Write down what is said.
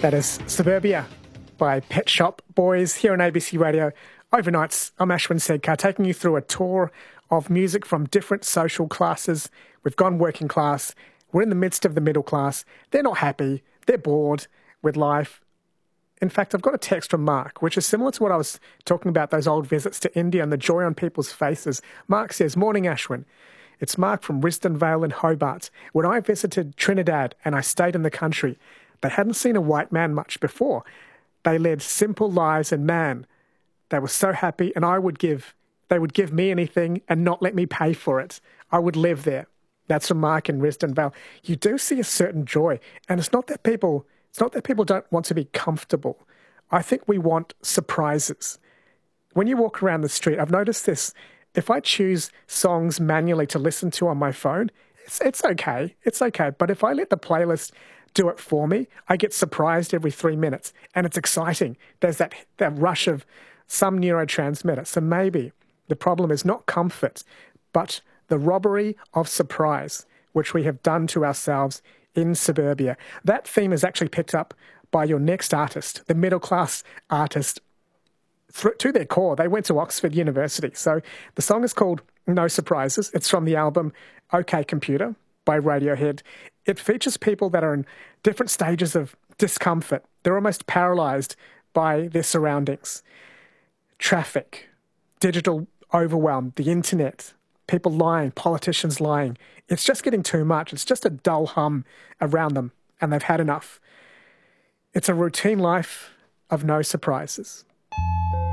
That is Suburbia by Pet Shop Boys here on ABC Radio. Overnights, I'm Ashwin Sedkar, taking you through a tour of music from different social classes. We've gone working class. We're in the midst of the middle class. They're not happy. They're bored with life. In fact, I've got a text from Mark, which is similar to what I was talking about, those old visits to India and the joy on people's faces. Mark says, "Morning, Ashwin. It's Mark from Risdon Vale in Hobart. When I visited Trinidad and I stayed in the country, they hadn't seen a white man much before. They led simple lives, and man, they were so happy, and they would give me anything and not let me pay for it. I would live there." That's from Mark in Risdon Vale. You do see a certain joy, and it's not that people don't want to be comfortable. I think we want surprises. When you walk around the street, I've noticed this. If I choose songs manually to listen to on my phone, it's okay. It's okay. But if I let the playlist do it for me, I get surprised every 3 minutes, and it's exciting. There's that rush of some neurotransmitter. So maybe the problem is not comfort, but the robbery of surprise, which we have done to ourselves in suburbia. That theme is actually picked up by your next artist, the middle-class artist. To their core, they went to Oxford University. So the song is called No Surprises. It's from the album OK Computer by Radiohead. It features people that are in different stages of discomfort. They're almost paralyzed by their surroundings. Traffic, digital overwhelm, the internet, people lying, politicians lying. It's just getting too much. It's just a dull hum around them, and they've had enough. It's a routine life of no surprises.